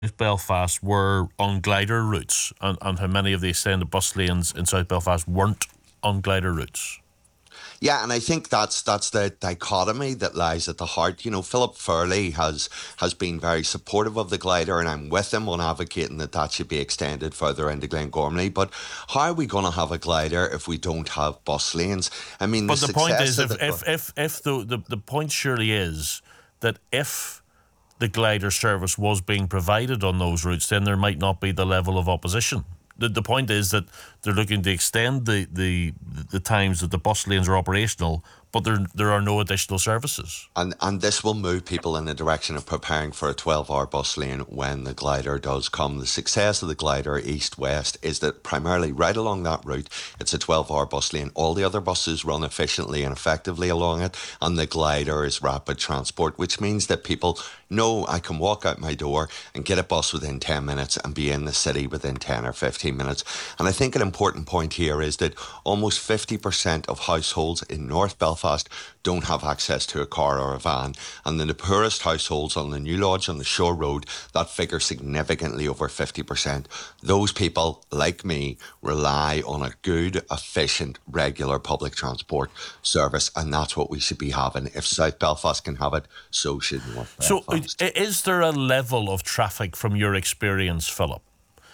Belfast were on glider routes, and how many of the extended bus lanes in South Belfast weren't on glider routes. Yeah, and I think that's the dichotomy that lies at the heart. You know, Philip Fairley has been very supportive of the glider, and I'm with him on advocating that should be extended further into Glengormley. But how are we going to have a glider if we don't have bus lanes? I mean, but the point is, if the point surely is that if the glider service was being provided on those routes, then there might not be the level of opposition. The point is that they're looking to extend the times that the bus lanes are operational, but there are no additional services. And this will move people in the direction of preparing for a 12-hour bus lane when the glider does come. The success of the glider east-west is that primarily right along that route, it's a 12-hour bus lane. All the other buses run efficiently and effectively along it, and the glider is rapid transport, which means that people know I can walk out my door and get a bus within 10 minutes and be in the city within 10 or 15 minutes. And I think an important point here is that almost 50% of households in North Belfast don't have access to a car or a van. And in the poorest households on the New Lodge on the Shore Road, that figure significantly over 50%. Those people, like me, rely on a good, efficient, regular public transport service, and that's what we should be having. If South Belfast can have it, so should North Belfast. So is there a level of traffic from your experience, Philip,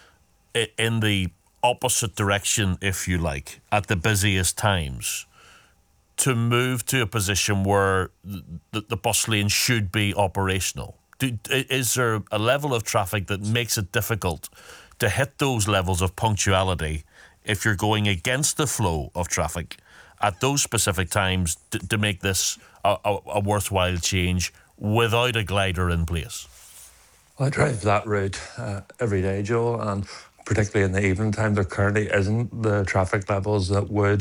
in the opposite direction, if you like, at the busiest times, to move to a position where the bus lane should be operational? Is there a level of traffic that makes it difficult to hit those levels of punctuality if you're going against the flow of traffic at those specific times to make this a worthwhile change without a glider in place? I drive that route every day, Joel, and particularly in the evening time, there currently isn't the traffic levels that would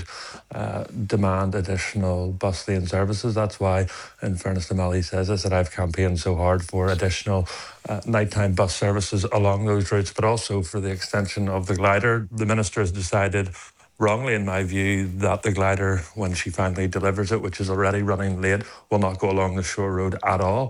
demand additional bus lane services. That's why, in fairness to Mally says this, that I've campaigned so hard for additional nighttime bus services along those routes, but also for the extension of the glider. The Minister has decided, wrongly in my view, that the glider, when she finally delivers it, which is already running late, will not go along the Shore Road at all.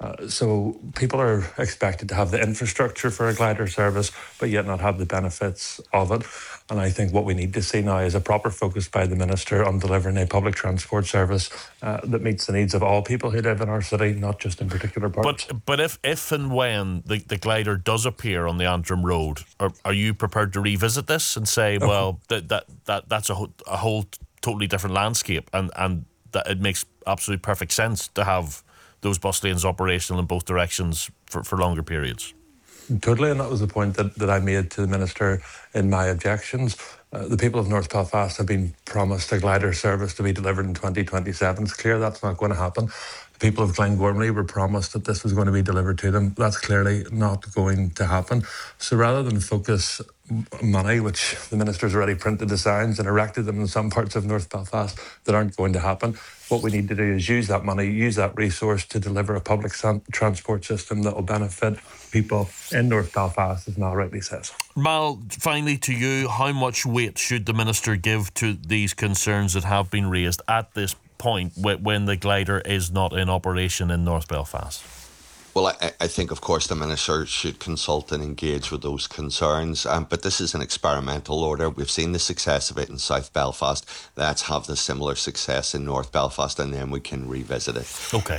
So people are expected to have the infrastructure for a glider service, but yet not have the benefits of it. And I think what we need to see now is a proper focus by the Minister on delivering a public transport service that meets the needs of all people who live in our city, not just in particular parts. But if and when the glider does appear on the Antrim Road, are you prepared to revisit this and say, well, that's a whole totally different landscape, and that it makes absolute perfect sense to have those bus lanes operational in both directions for longer periods? Totally, and that was the point that I made to the Minister in my objections. The people of North Belfast have been promised a glider service to be delivered in 2027. It's clear that's not going to happen. The people of Glengormley were promised that this was going to be delivered to them. That's clearly not going to happen. So rather than focus money, which the Minister's already printed the signs and erected them in some parts of North Belfast that aren't going to happen, what we need to do is use that money, use that resource to deliver a public transport system that will benefit people in North Belfast, as Mal rightly says. Mal, finally to you, how much weight should the Minister give to these concerns that have been raised at this point when the glider is not in operation in North Belfast? Well, I think, of course, the Minister should consult and engage with those concerns. But this is an experimental order. We've seen the success of it in South Belfast. Let's have the similar success in North Belfast, and then we can revisit it. Okay.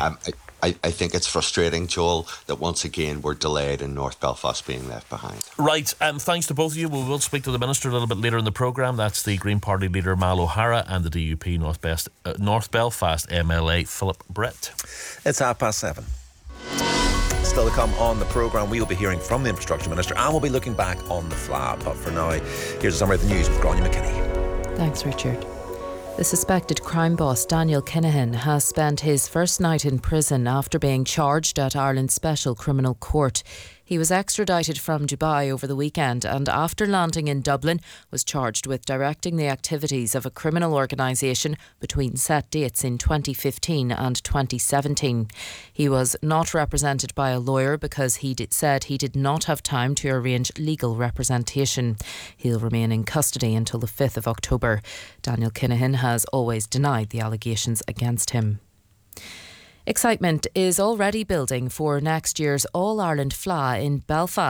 I think it's frustrating, Joel, that once again we're delayed in North Belfast being left behind. Right. Thanks to both of you. We will speak to the Minister a little bit later in the programme. That's the Green Party leader, Mal O'Hara, and the DUP North Belfast MLA, Philip Brett. It's 7:30. Still to come on the programme, we will be hearing from the Infrastructure Minister and we'll be looking back on the FLA. But for now, here's a summary of the news with Grania McKinney. Thanks, Richard. The suspected crime boss Daniel Kinahan has spent his first night in prison after being charged at Ireland's Special Criminal Court. He was extradited from Dubai over the weekend and after landing in Dublin was charged with directing the activities of a criminal organisation between set dates in 2015 and 2017. He was not represented by a lawyer because he said he did not have time to arrange legal representation. He'll remain in custody until the 5th of October. Daniel Kinahan has always denied the allegations against him. Excitement is already building for next year's All-Ireland FLA in Belfast.